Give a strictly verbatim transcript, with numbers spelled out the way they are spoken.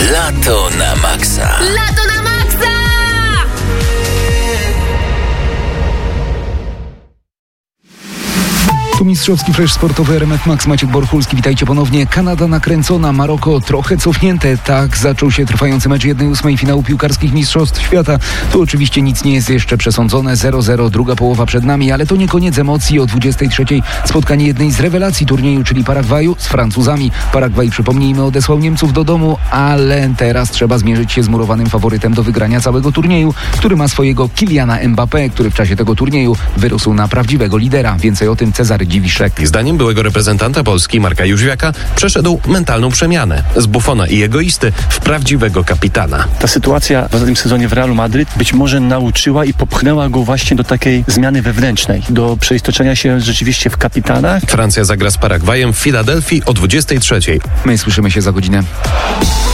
Lato na maksa. Lato na maksa! Tu mistrzowski fresh sportowy R M F Max, Maciek Borchulski. Witajcie ponownie. Kanada nakręcona, Maroko trochę cofnięte. Tak zaczął się trwający mecz jednej ósmej finału piłkarskich mistrzostw świata. Tu oczywiście nic nie jest jeszcze przesądzone. zero zero, druga połowa przed nami, ale to nie koniec emocji. O dwudziestej trzeciej spotkanie jednej z rewelacji turnieju, czyli Paragwaju z Francuzami. Paragwaj, przypomnijmy, odesłał Niemców do domu, ale teraz trzeba zmierzyć się z murowanym faworytem do wygrania całego turnieju, który ma swojego Kyliana Mbappé, który w czasie tego turnieju wyrósł na prawdziwego lidera. Więcej o tym Cezary Dziwiszek. Zdaniem byłego reprezentanta Polski Marka Jóźwiaka przeszedł mentalną przemianę z bufona i egoisty w prawdziwego kapitana. Ta sytuacja w ostatnim sezonie w Realu Madryt być może nauczyła i popchnęła go właśnie do takiej zmiany wewnętrznej, do przeistoczenia się rzeczywiście w kapitana. Francja zagra z Paragwajem w Filadelfii o dwudziestej trzeciej. My słyszymy się za godzinę.